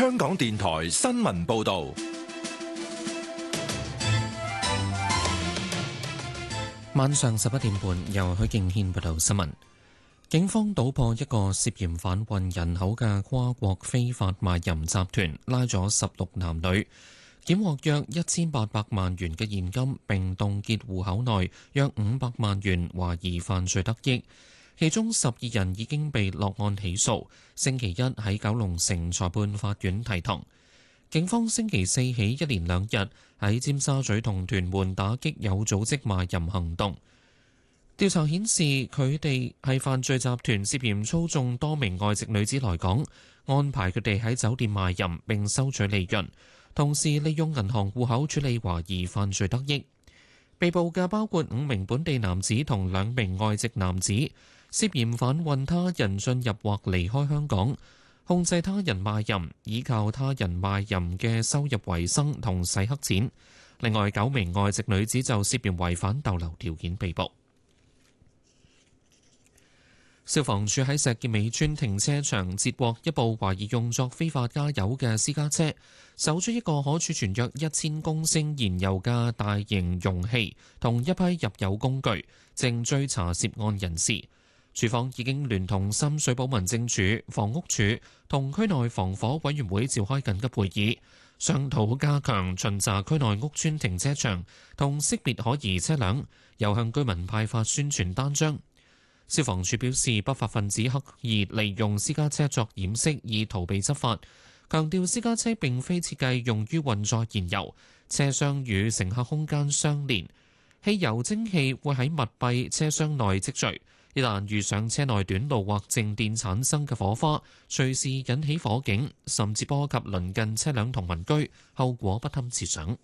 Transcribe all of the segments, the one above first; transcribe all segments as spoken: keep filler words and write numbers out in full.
香港電台新聞報道。 晚上十一點半，由許敬軒報道新聞。警方搗破一個涉嫌販運人口嘅跨國非法賣淫集團，拉咗十六男女，檢獲約一千八百萬元嘅現金，並凍結戶口內約五百萬元，懷疑犯罪得益。其中十二人已經被落案起訴，星期一喺九龍城裁判法院提堂。警方星期四起一連兩日喺尖沙咀同屯門打擊有組織賣淫行動。調查顯示，佢哋係犯罪集團，涉嫌操縱多名外籍女子來港，安排佢哋喺酒店賣淫並收取利潤，同時利用銀行戶口處理懷疑犯罪得益。被捕嘅包括五名本地男子同兩名外籍男子，涉嫌販運他人進入或離開香港，控制他人賣淫，依靠他人賣淫嘅收入為生同洗黑錢。另外九名外籍女子就涉嫌違反逗留條件被捕。消防處喺石硤尾村停車場截獲一部懷疑用作非法加油嘅私家車，搜出一個可儲存約一千公升燃油嘅大型容器同一批入油工具，正追查涉案人士。處方已經聯同深水埗民政處、房屋署同區內防火委員會召開緊急會議，商討加強巡查區內屋邨停車場同識別可疑車輛，又向居民派發宣傳單張。消防處表示，不法分子刻意利用私家車作掩飾，以逃避執法。強調私家車並非設計用於運載燃油，車廂與乘客空間相連，汽油蒸氣會喺密閉車廂內積聚，一旦遇上車內短路或靜電產生嘅火花，隨時引起火警，甚至波及鄰近車輛同民居，後果不堪設想。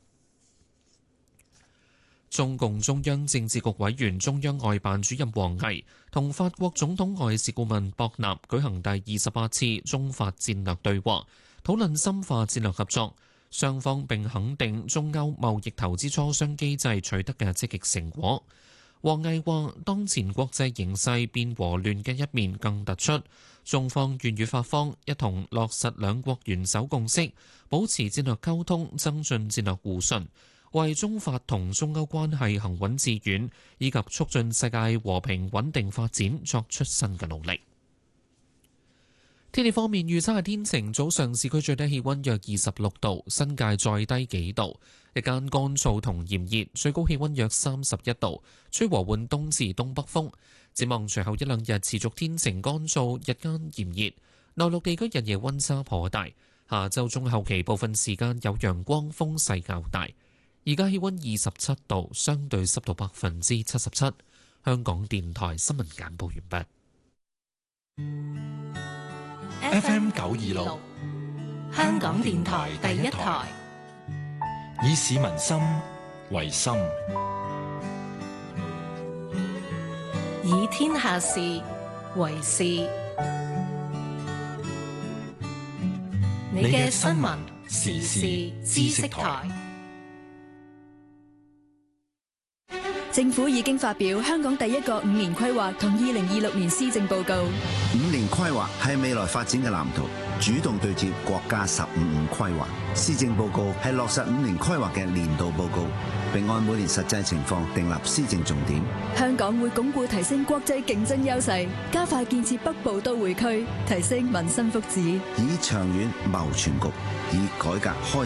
中共中央政治局委員、中央外辦主任王毅同法國總統外事顧問博納舉行第二十八次中法戰略對話，討論深化戰略合作。雙方並肯定中歐貿易投資磋商機制取得嘅積極成果。王毅話：當前國際形勢變和亂嘅一面更突出，中方願與法方一同落實兩國元首共識，保持戰略溝通，增進戰略互信，為中法同中歐關係行穩致遠，以及促進世界和平穩定發展作出新嘅努力。天氣方面預測係天晴，早上市區最低氣溫約二十六度，新界再低幾度，日間乾燥同炎熱，最高氣溫約三十一度，吹和緩東至東北風。展望隨後一兩日持續天晴乾燥，日間炎熱，內陸地區日夜溫差頗大。下週中後期部分時間有陽光，風勢較大。而家氣溫二十七度，相對濕度百分之七十七。香港電台新聞簡報完畢。 F M 九二六， 香港電台第一台， 以市民心為心， 以天下事為事。你嘅新聞時事知識台。 政府已經發表香港第一個五年規劃同二零二六年施政報告。 五年規劃係未來發展嘅藍圖，主動對接國家十五五規劃。施政報告係落實五年規劃嘅年度報告，並按每年實際情況訂立施政重點。 香港會鞏固提升國際競爭優勢，加快建設北部都會區，提升民生福祉， 以長遠謀全局，以改革開